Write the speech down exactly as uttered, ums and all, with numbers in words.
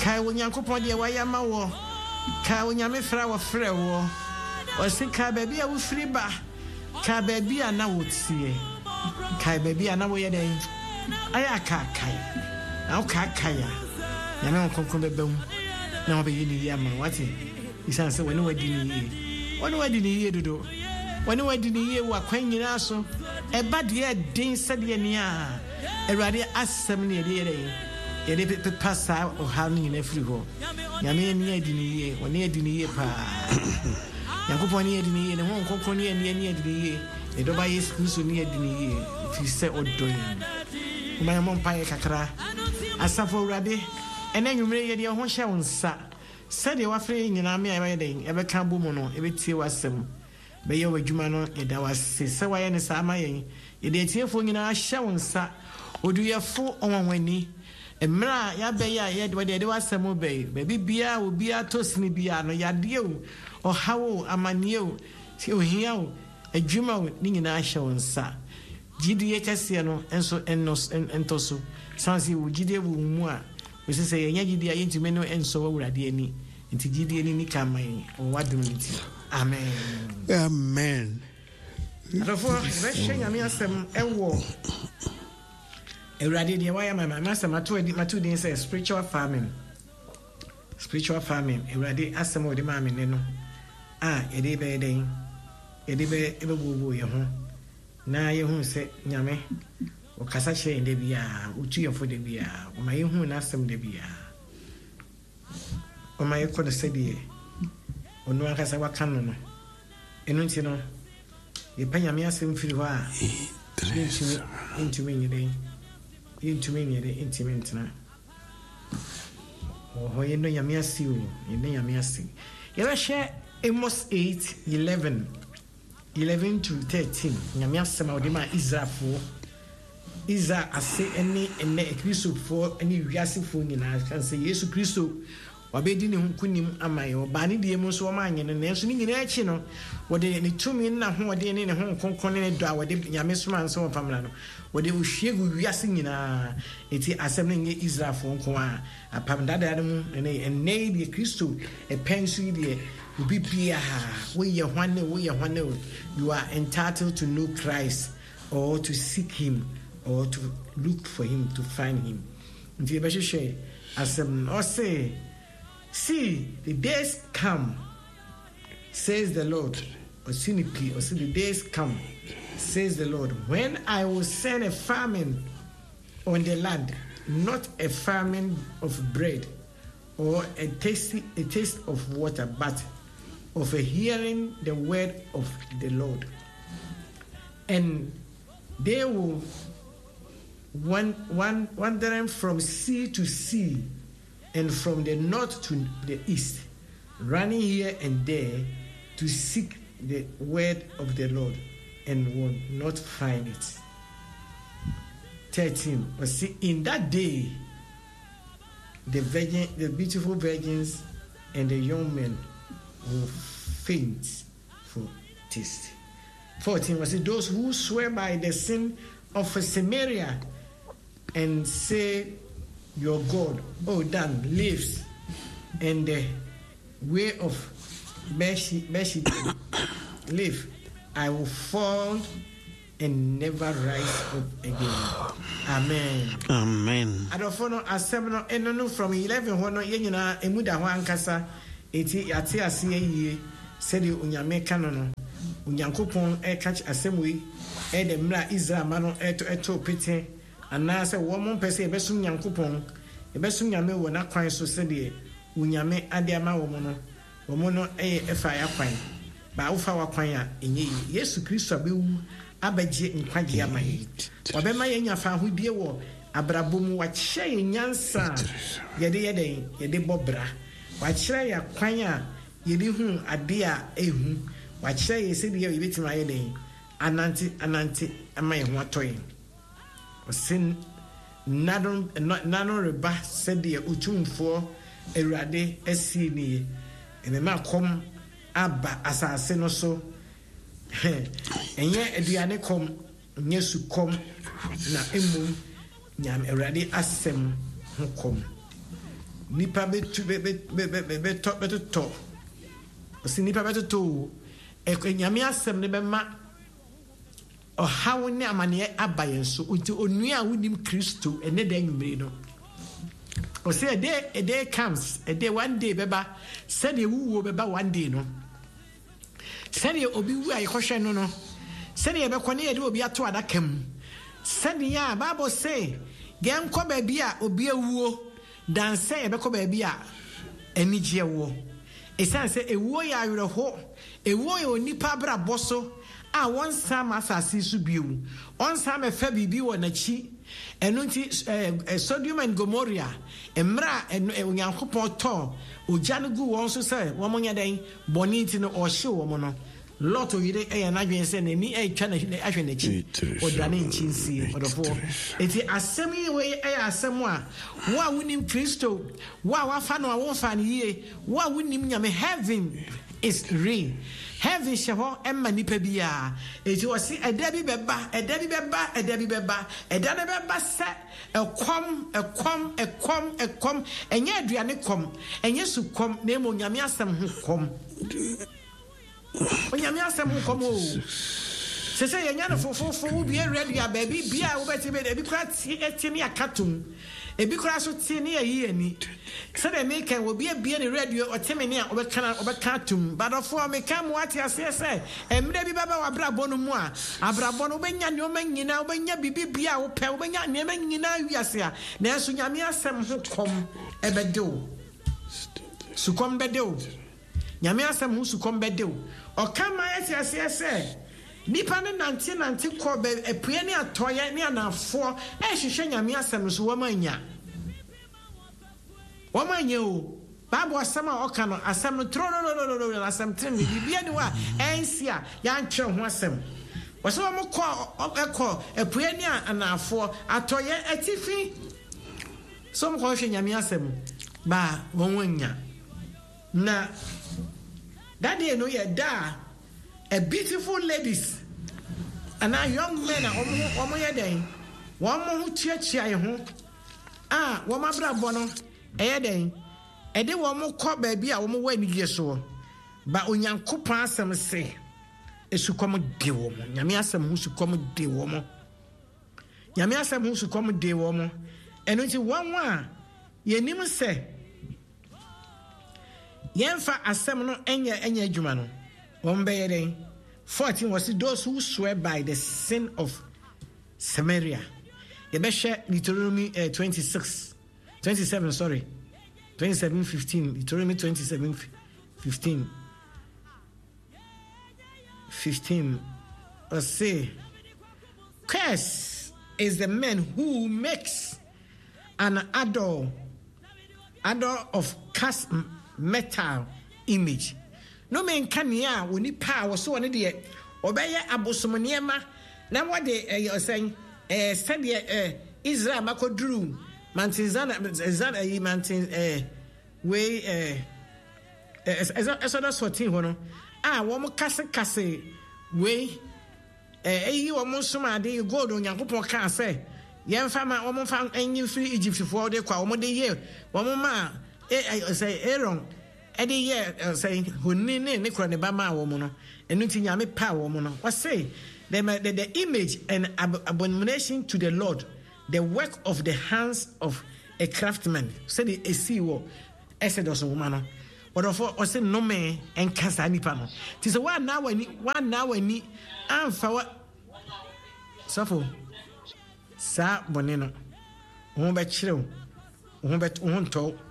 kai wonyankopon de waya ma wo kai wonyame fra wo frɛ wo o se kai baby a wo free ba kai baby a na wo tie kai baby a na wo ye den aya ka kai na wo ka kai ya nyame konkon bebam na wo be yi ni ya ma wate isan se woni wadi ni yi woni wadi ni yi dodo woni wadi ni yi wa kwan nyina so e ba de den sade ni a Erade asem ne de yere yede pe passa o ha ni na firi ho nyame ni adi ni ye woni adi ni ye pa yakopon ni adi ni ye ne ho konkon ni ani ani adi ni ye e do ba Yesu Kristo ni adi ni ye fi se odoyin kuma mo paye kakra asafo urade ene nwumre ye de ho hye wonsa se de wa fere nyina me aye de e be kan bo mu no e be tie wasem be ye wadwuma no e da wase se wa ye ne sa ma ye e de tie fo nyina hye wonsa oduyefo onwanwani emra ya be ya ye de de wasem be be bia obia tosini bia no yade o ohawo amanie o ti ohia o adwuma o ni nyina hye wonsa gidie kese no enso ennos entoso sansi wo gidie wo mu a we say ye nya gidie ye ntime no enso wo wurade ani nti gidie ni ni kaman o wadum nti amen amen adofo we hye nyame asem ewo Erade de why my master matu matu din say spiritual farming spiritual farming erade asem o de ma me ne no ah e de be den e de be e be bobo ye ho na ye hu se nyame o kasa che ende bia utu ye fo de bia o ma ye hu na asem de bia o ma ye ko de se de o no akasa wa kan no enu nti no ye pa nyame asem firi ho a intimi intimi nyede intimi nyede intimi ntna o ho ye no nyame asi o ye no nyame asi ye ba share Amos eight eleven eleven to thirteen nyame asem a odima Israelfo Isa ase ene ene Kristofo ene wiasefo nyina kan se Yesu Kristo wabedi ne hunkunim amaye obane die mu so ma anye ne nso ni nyina achi no wode ne tumi na ho wode ne ne ho konkon ne do a wode nyame so man so pamla no wode ohwiegu wiase nyina eti asem ne nye Israelfo nko a apam dada mu ne ene die Kristo e pensu die ubi bia we ye hwane we ye hwane you are entitled to know Christ or to seek him or to look for him to find him nti be hwehwe asem o say see the days come says the Lord or cynically or see the days come says the Lord when I will send a famine on the land, not a famine of bread or a tasty a taste of water, but of a hearing the word of the Lord. And they will one one wandering from sea to sea and from the north to the east, running here and there to seek the word of the Lord and will not find it. thirteen. But see, in that day, the virgin, the beautiful virgins and the young men will faint for taste. fourteen. Was it those who swear by the sin of Samaria and say, your God, oh Dan, lives, and the way of Beshi live, I will fall and never rise up again. Amen. Amen. I don't follow a seven and no from eleven when Yenina Emuda Wankasa, eighty at ye said you unyame canon, unyankopon air catch assembly, air the Mra Israel mano air to eto pity. And now say one person besum nyankopon e besum nyame wo na kwan so se de unyame ade ama wo no wo mo no e efa ya kwan ba wo fa wa kwan a enye Yesu Kristo abewu abaje nkwaje ama yi obema ye nyafa ahodie wo abrabom wa kye nyansa ye de ye den ye de bobra wa kire ya kwan a ye de hu ade a ehu wa kire ye se de ye betima ye den ananti ananti ama ye ho atoye sin nadon nano reba said the utumfo erade asini ene ma kom aba asase no so enye aduane kom nyesu kom na emu nyam erade asem ho kom nipa betu be be be be be to be to osi nipa betu to e nyame asem ne be ma o hawo ne amane abaye so unti onua wonim Kristo ene da nwumre no o say a day a day comes a day one day beba said you wo beba one day no said you obi wu ayekwohwe no no said you be kwane ye de obi ato adakam said ya Bible say gen ko ba bia obi awuo dan say e be ko ba bia anigye wo e san say ewuo ya awerho ewuo ye onipa bra boso a won sam asase su biu on sam e fa bibi wo na chi enunti Sodom and Gomorrah emra onyankopon to ojane gu won so say wo monya den boni nti no o hye wo mo no lot of yire e na dwen se na ni e twa na ahwe na chi odane nchinsi odofo eti asem yi we e asem a wo a wonim Kristo wo a wafa no a wo fa ne yie wo a wonim nyame heaven is real. Heaven sheho emma nipa bia eti wose eda bi beba eda bi beba eda bi beba eda ne beba se ekom ekom ekom ekom enye aduane kom enye su kom na emo nyame asem ho kom onyame asem ho kom o se se yenya no fofofo wo bi ready a ba bi bia wo beti be ebi kra ti etimi akatum ebi kra so ti ne ayi ani se de me kan wo bi bia ne radio otemi ne a obekana obekatum badofo me kan mo ati ase se emre bi baba wa brabo no mu a abrabo no benya ne o manyina o benya bibi bia wo pe wo benya ne manyina wiase a na so nyame asem ho kom ebedo su kom bedo nyame asem ho su kom bedo o kan ma ati ase se nipa ne nante nante ko be epue ne atoye ne anafo e hwehwe nyame asem so wo manya wo manya o Bible asem a oka no asem no tro no no no no asem tren bi bia ne wa ensia ya nche ho asem wo so mo ko ekọ epue ne anafo atoye atifi so mo ko hwehwe nyame asem ba wo wanya na that day no ye da a beautiful ladies and a young men omo omo yeden wo mo hu chiachia ye ho ah wo mabra bono eyeden e de wo mo ko ba bia wo mo wani ye so ba onyankopon asem se esukom de wo mo nyame asem hu sukom de wo mo nyame asem hu sukom de wo mo eno nti won a ye nim se yemfa asem no enye enye adwuma no One fourteen was those who swear by the sin of Samaria. Yebeshe Deuteronomy uh, twenty-six, twenty-seven, sorry, twenty-seven, fifteen. Deuteronomy twenty-seven, fifteen, fifteen. Let's say, curse is the man who makes an idol, idol of cast metal image. No man can ya when he power so on the obey abosomoniema. Now what they are saying, eh, send eh, Israel Mako Drew, Mantinzana, Zana, Mantin, eh, way, eh, as that's what he ah, one more casse casse, way, eh, you almost some idea you go on your couple can say, young farmer, almost found any free Egypt for the quail, one day year, one more, eh, I say, Aaron. Edi ye saying who ne ne ne kro ne ba ma wo mo no enu ti nyame pa wo mo no what say the, the the image and ab abomination to the Lord, the work of the hands of a craftsman. Say the esi wo exodus woman no what of o say no me enkasa nipa no ti say one now ani one now ani amfa wa safo sa bone no wo be kire wo be wo nto